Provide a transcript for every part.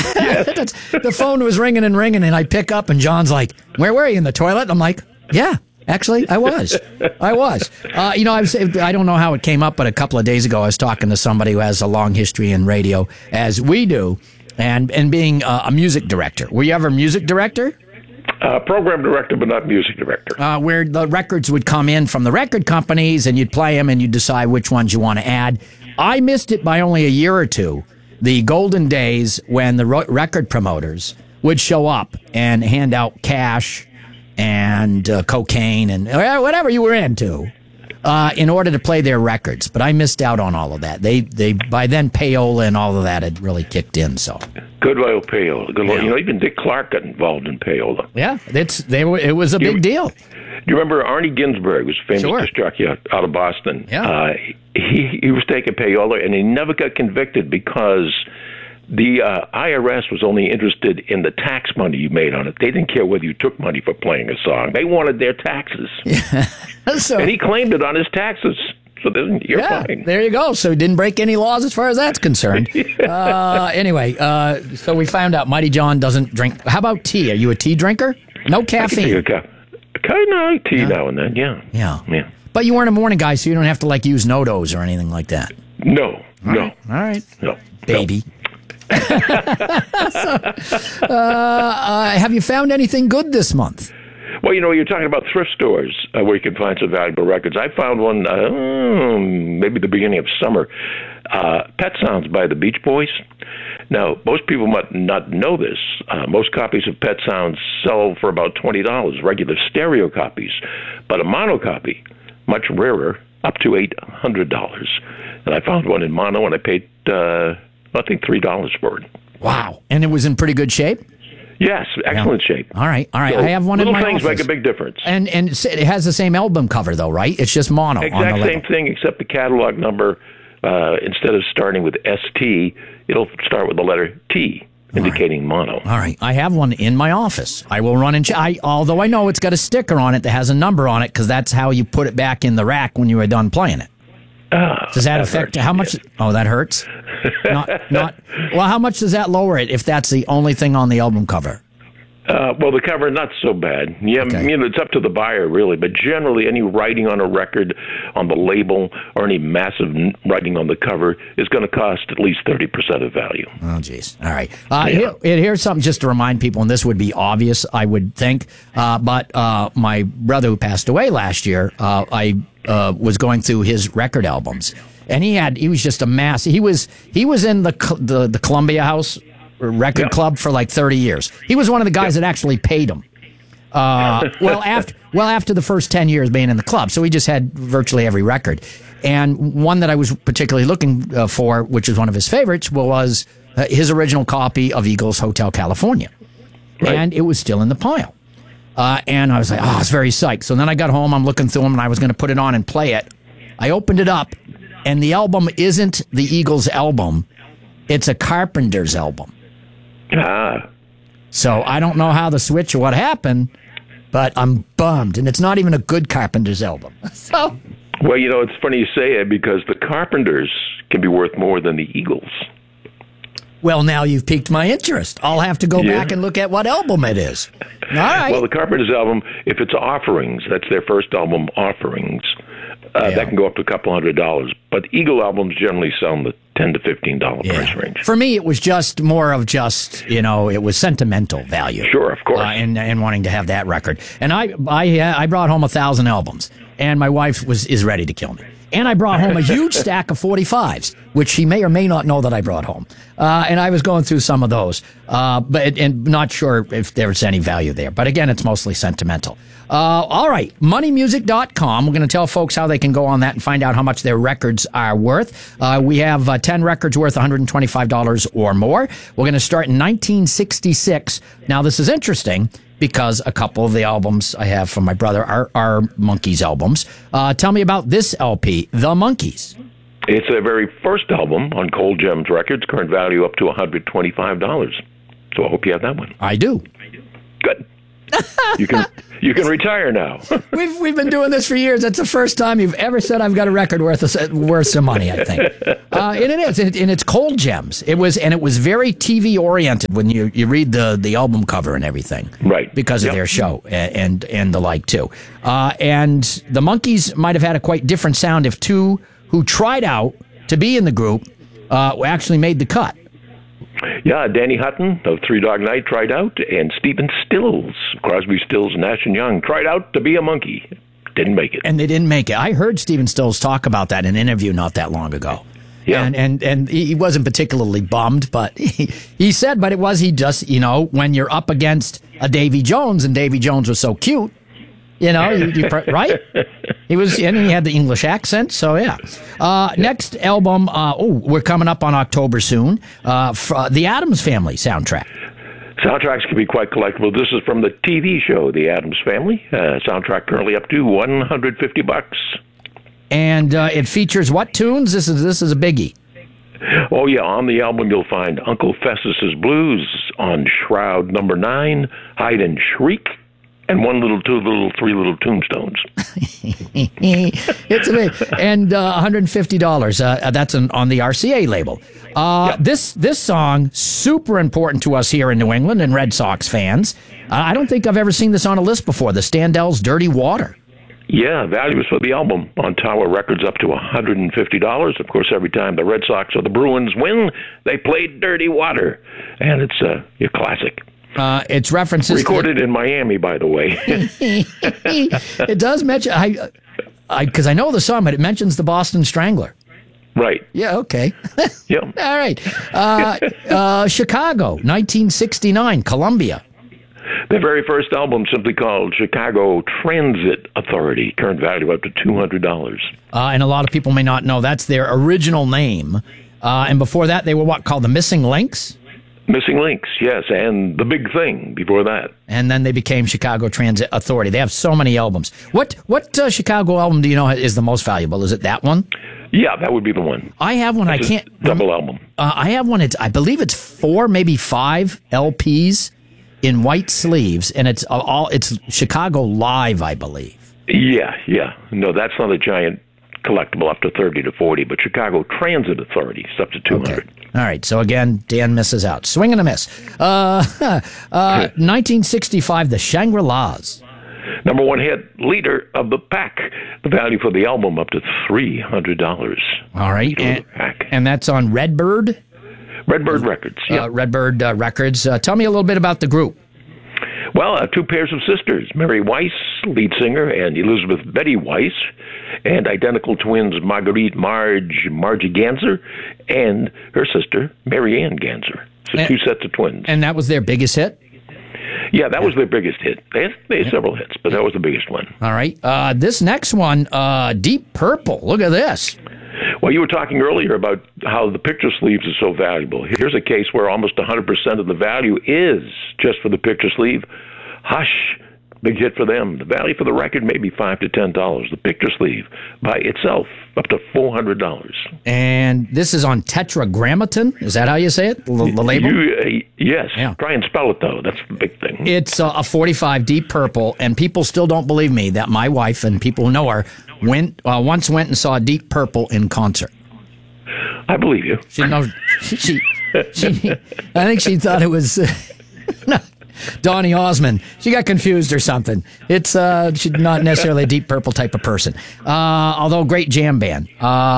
The phone was ringing and ringing, and I pick up, and John's like, "Where were you, in the toilet?" I'm like, "Yeah, actually, I was. I was." I don't know how it came up, but a couple of days ago, I was talking to somebody who has a long history in radio, as we do, and being a music director. Were you ever a music director? Program director, but not music director. Where the records would come in from the record companies, and you'd play them, and you'd decide which ones you want to add. I missed it by only a year or two. The golden days when the record promoters would show up and hand out cash and cocaine and whatever you were into in order to play their records. But I missed out on all of that. They by then payola and all of that had really kicked in. So good old payola. Good old, even Dick Clark got involved in payola. Yeah, it was a big deal. Do you remember Arnie Ginsberg, was a famous disc jockey out of Boston? Yeah. He was taking payola, and he never got convicted because the IRS was only interested in the tax money you made on it. They didn't care whether you took money for playing a song. They wanted their taxes. And he claimed it on his taxes. So you're fine. There you go. So he didn't break any laws as far as that's concerned. Anyway, so we found out Mighty John doesn't drink. How about tea? Are you a tea drinker? No caffeine. I can take kind of tea now and then, Yeah. But you weren't a morning guy, so you don't have to use NoDoz or anything like that. No. All right. No. Baby. Have you found anything good this month? Well, you're talking about thrift stores where you can find some valuable records. I found one maybe the beginning of summer. Pet Sounds by the Beach Boys. Now, most people might not know this. Most copies of Pet Sounds sell for about $20, regular stereo copies. But a mono copy, much rarer, up to $800. And I found one in mono, and I paid, I think, $3 for it. Wow. And it was in pretty good shape? Yes, excellent shape. All right. So I have one in my little things office. make a big difference. And it has the same album cover, though, right? It's just mono. Exact same thing, except the catalog number, instead of starting with ST, it'll start with the letter T, indicating mono. All right. I have one in my office. I will run and check. Although I know it's got a sticker on it that has a number on it, because that's how you put it back in the rack when you are done playing it. Does that affect hurts, how much? Yes. Oh, that hurts. Well, how much does that lower it if that's the only thing on the album cover? Well, the cover, not so bad. Yeah, Okay. It's up to the buyer, really. But generally, any writing on a record, on the label, or any massive writing on the cover is going to cost at least 30% of value. Oh, geez. All right. Here's something just to remind people, and this would be obvious, I would think. But my brother who passed away last year, I was going through his record albums, and he was just a mass. He was in the Columbia House record club for like 30 years. He was one of the guys that actually paid him. After the first 10 years being in the club, so he just had virtually every record. And one that I was particularly looking for, which is one of his favorites, was his original copy of Eagles Hotel California, and it was still in the pile. And I was like, I was very psyched. So then I got home, I'm looking through them, and I was going to put it on and play it. I opened it up, and the album isn't the Eagles album. It's a Carpenter's album. So I don't know how the switch or what happened, but I'm bummed. And it's not even a good Carpenter's album. So, well, it's funny you say it because the Carpenters can be worth more than the Eagles. Well, now you've piqued my interest. I'll have to go back and look at what album it is. All right. Well, the Carpenters album, if it's Offerings, that's their first album, Offerings, that can go up to a couple $100. But Eagle albums generally sell in the $10 to $15 price range. For me, it was just more of it was sentimental value. Sure, of course. And wanting to have that record. And I brought home 1,000 albums, and my wife is ready to kill me. And I brought home a huge stack of 45s, which she may or may not know that I brought home. And I was going through some of those, but not sure if there's any value there. But again, it's mostly sentimental. All right, moneymusic.com. We're going to tell folks how they can go on that and find out how much their records are worth. We have 10 records worth $125 or more. We're going to start in 1966. Now, this is interesting because a couple of the albums I have from my brother are Monkees albums. Tell me about this LP, The Monkees. It's their very first album on Cold Gems Records, current value up to $125. So I hope you have that one. I do. Good. You can retire now. We've been doing this for years. That's the first time you've ever said I've got a record worth some money, I think. And it is, and it's Cold Gems. It was very TV oriented when you read the album cover and everything, right? Because of their show and the like too. And the Monkees might have had a quite different sound if two who tried out to be in the group actually made the cut. Yeah, Danny Hutton of Three Dog Night tried out, and Stephen Stills, Crosby, Stills, Nash and Young, tried out to be a Monkee. Didn't make it. And they didn't make it. I heard Stephen Stills talk about that in an interview not that long ago. Yeah. And he wasn't particularly bummed, but he said, but he just, when you're up against a Davy Jones, and Davy Jones was so cute, right? He was, and he had the English accent, so yeah. Next album, we're coming up on October soon. The Addams Family soundtrack. Soundtracks can be quite collectible. This is from the TV show, The Addams Family. Soundtrack currently up to $150. And it features what tunes? This is a biggie. Oh yeah, on the album you'll find Uncle Festus's Blues, on Shroud number 9, Hide and Shriek, and 1 little, 2 little, 3 little tombstones. It's amazing. And $150. That's on the RCA label. This song, super important to us here in New England and Red Sox fans. I don't think I've ever seen this on a list before. The Standells' Dirty Water. Yeah, values for the album on Tower Records up to $150. Of course, every time the Red Sox or the Bruins win, they play Dirty Water. And it's a classic. It's references recorded in Miami, by the way. It does mention because I know the song, but it mentions the Boston Strangler. Right. Yeah. Okay. Yeah. All right. Chicago, 1969, Columbia. Their very first album, simply called Chicago Transit Authority, current value up to $200. And a lot of people may not know that's their original name. And before that, they were called the Missing Links. Missing Links, yes, and The Big Thing before that. And then they became Chicago Transit Authority. They have so many albums. What Chicago album do you know is the most valuable? Is it that one? Yeah, that would be the one. I have one. It's double album. I have one. I believe it's 4, maybe 5 LPs in white sleeves, and it's Chicago Live, I believe. Yeah. No, that's not a giant collectible up to 30 to 40, but Chicago Transit Authority is up to 200. Okay. All right. So again, Dan misses out. Swing and a miss. 1965, the Shangri-Las. Number 1 hit, Leader of the Pack. The value for the album up to $300. All right. And that's on Redbird? Redbird Records. Yeah. Redbird Records. Tell me a little bit about the group. Well, 2 pairs of sisters, Mary Weiss, lead singer, and Elizabeth Betty Weiss, and identical twins Marguerite Margie Ganser, and her sister, Mary Ann Ganser. So 2 sets of twins. And that was their biggest hit? Yeah, that was their biggest hit. They had several hits, but that was the biggest one. All right. This next one, Deep Purple. Look at this. Well, you were talking earlier about how the picture sleeves are so valuable. Here's a case where almost 100% of the value is just for the picture sleeve. Hush, big hit for them. The value for the record may be $5 to $10. The picture sleeve by itself up to $400. And this is on Tetragrammaton. Is that how you say it? The label? Yes. Yeah. Try and spell it though. That's the big thing. It's a 45 Deep Purple, and people still don't believe me that my wife and people who know her once went and saw Deep Purple in concert. I believe you. She knows. She I think she thought it was Donny Osmond. She got confused or something. It's she's not necessarily a Deep Purple type of person. Although great jam band.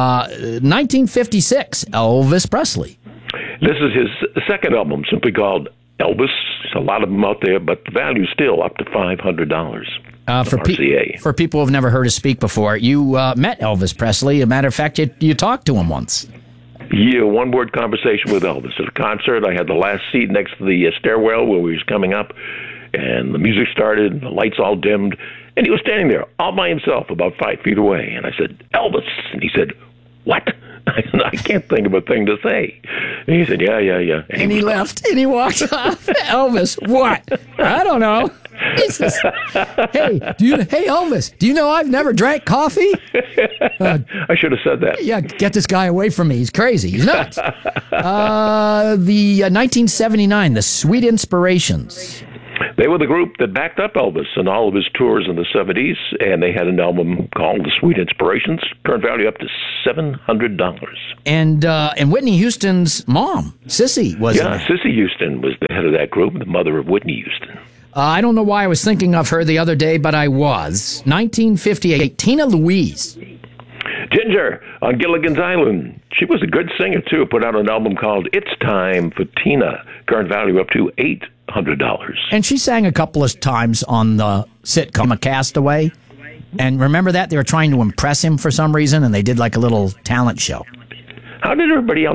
1956, Elvis Presley. This is his second album, simply called Elvis. There's a lot of them out there, but the value's still up to $500. For people who have never heard us speak before, you met Elvis Presley. As a matter of fact, you talked to him once. Yeah, one-word conversation with Elvis at a concert. I had the last seat next to the stairwell where he was coming up, and the music started, and the lights all dimmed, and he was standing there all by himself about 5 feet away. And I said, Elvis. And he said, what? I can't think of a thing to say. And he said, yeah. And he left, and he walked off. Elvis, what? I don't know. He says, hey, Elvis, do you know I've never drank coffee? I should have said that. Yeah, get this guy away from me. He's crazy. He's nuts. The 1979, The Sweet Inspirations. They were the group that backed up Elvis in all of his tours in the 70s, and they had an album called The Sweet Inspirations, current value up to $700. And Whitney Houston's mom, Sissy, was in that. Sissy Houston was the head of that group, the mother of Whitney Houston. I don't know why I was thinking of her the other day, but I was. 1958, Tina Louise. Ginger on Gilligan's Island. She was a good singer, too. Put out an album called It's Time for Tina. Current value up to $800. And she sang a couple of times on the sitcom A Castaway. And remember that? They were trying to impress him for some reason, and they did like a little talent show. How did everybody else